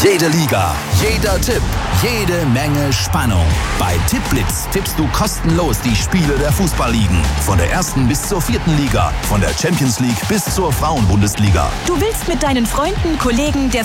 Jede Liga, jeder Tipp, jede Menge Spannung. Bei Tippblitz tippst du kostenlos die Spiele der Fußballligen. Von der 1. bis zur 4. Liga, von der Champions League bis zur Frauenbundesliga. Du willst mit deinen Freunden, Kollegen, der